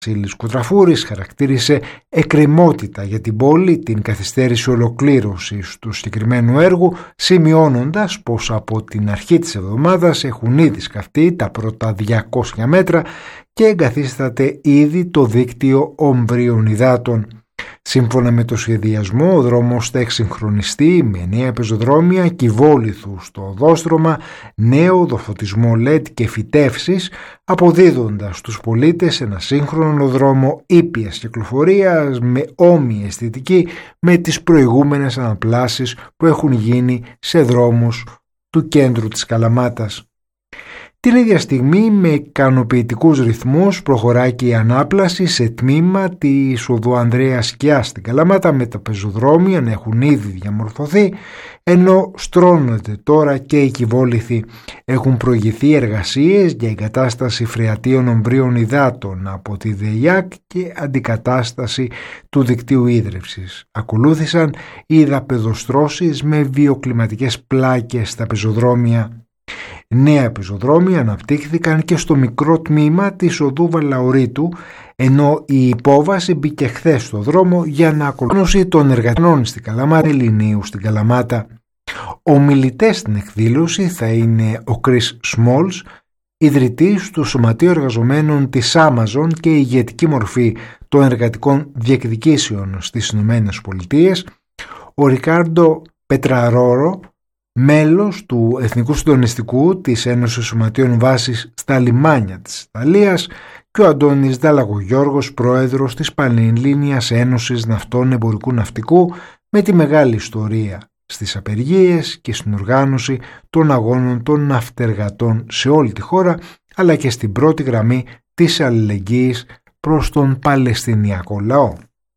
Βασίλης Κουτραφούρης χαρακτήρισε εκκρεμότητα για την πόλη την καθυστέρηση ολοκλήρωσης του συγκεκριμένου έργου, σημειώνοντας πως από την αρχή της εβδομάδας έχουν ήδη σκαφτεί τα πρώτα 200 μέτρα και εγκαθίσταται ήδη το δίκτυο ομβρίων υδάτων. Σύμφωνα με το σχεδιασμό, ο δρόμος θα εξυγχρονιστεί με νέα πεζοδρόμια, κυβόλιθου στο οδόστρωμα, νέο οδοφωτισμό LED και φυτεύσεις, αποδίδοντας στους πολίτες ένα σύγχρονο δρόμο ήπιας κυκλοφορίας με όμοια αισθητική με τις προηγούμενες αναπλάσεις που έχουν γίνει σε δρόμους του κέντρου της Καλαμάτας. Την ίδια στιγμή με ικανοποιητικούς ρυθμούς προχωράει και η ανάπλαση σε τμήμα της οδού Ανδρέα Σκιά στην Καλαμάτα, με τα πεζοδρόμια να έχουν ήδη διαμορφωθεί, ενώ στρώνονται τώρα και οι κυβόληθοι. Έχουν προηγηθεί εργασίες για εγκατάσταση φρεατίων ομβρίων υδάτων από τη ΔΕΙΑΚ και αντικατάσταση του δικτύου ίδρυυσης. Ακολούθησαν οι υδαπεδοστρώσεις με βιοκλιματικές πλάκες στα πεζοδρόμια. Νέα πεζοδρόμια αναπτύχθηκαν και στο μικρό τμήμα της οδού Βαλαωρίτου, ενώ η υπόβαση μπήκε χθες στο δρόμο για να ακολουθήσει των εργατών στην Καλαμάτα, Ελληνίου στην Καλαμάτα. Ομιλητές στην εκδήλωση θα είναι ο Chris Smalls, ιδρυτής του Σωματείου Εργαζομένων της Amazon και ηγετική μορφή των εργατικών διεκδικήσεων στις ΗΠΑ, ο Ρικάρντο Πετραρώρο, μέλος του Εθνικού Συντονιστικού της Ένωσης Σωματείων Βάσης στα λιμάνια της Ιταλίας, και ο Αντώνης Δαλαγογιώργος, πρόεδρος της Πανελλήνιας Ένωσης Ναυτών Εμπορικού Ναυτικού, με τη μεγάλη ιστορία στις απεργίες και στην οργάνωση των αγώνων των ναυτεργατών σε όλη τη χώρα, αλλά και στην πρώτη γραμμή της αλληλεγγύης προς τον Παλαιστινιακό λαό.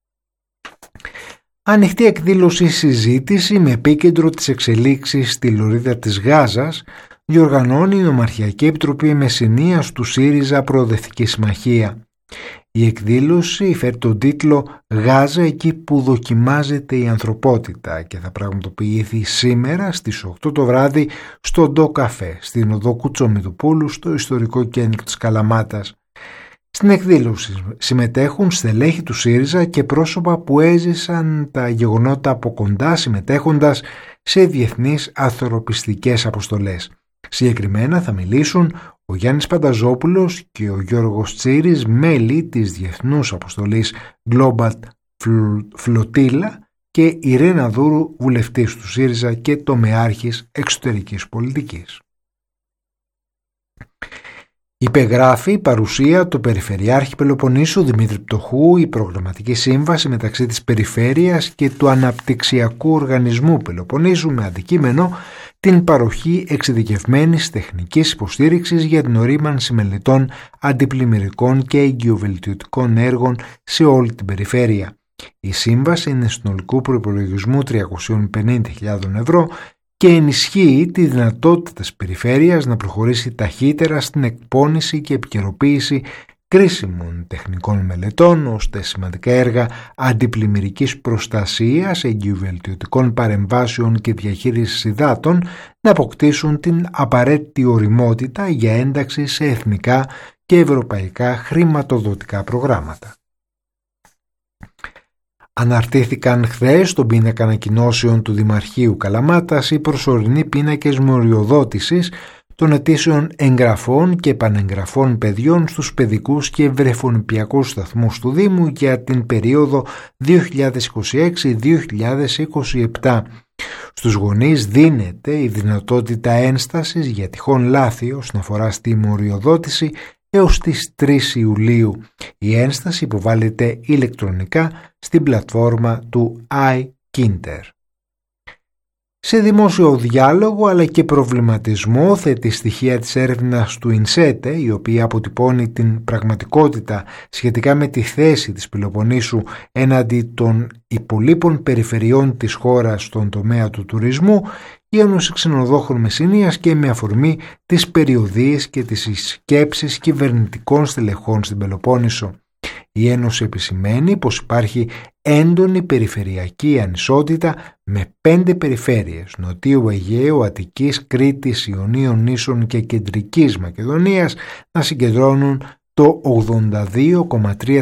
Ανοιχτή εκδήλωση συζήτηση με επίκεντρο τις εξελίξεις στη λωρίδα της Γάζας διοργανώνει η Νομαρχιακή Επιτροπή Μεσσηνίας του ΣΥΡΙΖΑ Προοδευτική Συμμαχία. Η εκδήλωση φέρει τον τίτλο «Γάζα εκεί που δοκιμάζεται η ανθρωπότητα» και θα πραγματοποιηθεί σήμερα στις 8 το βράδυ στο Ντο Καφέ στην οδό Κουτσομητοπούλου στο ιστορικό κέντρο της Καλαμάτας. Στην εκδήλωση συμμετέχουν στελέχη του ΣΥΡΙΖΑ και πρόσωπα που έζησαν τα γεγονότα από κοντά, συμμετέχοντας σε διεθνείς ανθρωπιστικές αποστολές. Συγκεκριμένα θα μιλήσουν ο Γιάννης Πανταζόπουλος και ο Γιώργος Τσίρης, μέλη της Διεθνούς Αποστολής Global Flotilla, και η Ρένα Δούρου, βουλευτής του ΣΥΡΙΖΑ και τομεάρχης εξωτερικής πολιτικής. Υπεγράφει η παρουσία του Περιφερειάρχη Πελοποννήσου Δημήτρη Πτωχού η προγραμματική σύμβαση μεταξύ της Περιφέρειας και του Αναπτυξιακού Οργανισμού Πελοποννήσου, με αντικείμενο την παροχή εξειδικευμένης τεχνικής υποστήριξης για την ορίμανση μελετών αντιπλημμυρικών και εγκυοβελτιωτικών έργων σε όλη την περιφέρεια. Η σύμβαση είναι συνολικού προϋπολογισμού 350.000 ευρώ και ενισχύει τη δυνατότητα της περιφέρειας να προχωρήσει ταχύτερα στην εκπόνηση και επικαιροποίηση κρίσιμων τεχνικών μελετών, ώστε σημαντικά έργα αντιπλημμυρικής προστασίας, εγκυοβελτιωτικών παρεμβάσεων και διαχείρισης υδάτων να αποκτήσουν την απαραίτητη ωριμότητα για ένταξη σε εθνικά και ευρωπαϊκά χρηματοδοτικά προγράμματα. Αναρτήθηκαν χθες στον πίνακα ανακοινώσεων του Δημαρχείου Καλαμάτας οι προσωρινοί πίνακες μοριοδότησης των ετήσιων εγγραφών και επανεγγραφών παιδιών στους παιδικούς και βρεφονιπιακούς σταθμούς του Δήμου για την περίοδο 2026-2027. Στους γονείς δίνεται η δυνατότητα ένστασης για τυχόν λάθη όσον αφορά στη μοριοδότηση έως τις 3 Ιουλίου. Η ένσταση υποβάλλεται ηλεκτρονικά στην πλατφόρμα του iKinder. Σε δημόσιο διάλογο αλλά και προβληματισμό θέτει στοιχεία της έρευνας του ΙΝΣΕΤΕ, η οποία αποτυπώνει την πραγματικότητα σχετικά με τη θέση της Πελοποννήσου έναντι των υπολείπων περιφερειών της χώρας στον τομέα του τουρισμού, η Ένωση Ξενοδόχων Μεσσηνίας, και με αφορμή τις περιοδίες και τις σκέψεις κυβερνητικών στελεχών στην Πελοπόννησο. Η Ένωση επισημαίνει πως υπάρχει έντονη περιφερειακή ανισότητα με 5 περιφέρειες Νοτίου Αιγαίου, Αττικής, Κρήτης, Ιωνίων νήσων και Κεντρικής Μακεδονίας να συγκεντρώνουν το 82,3%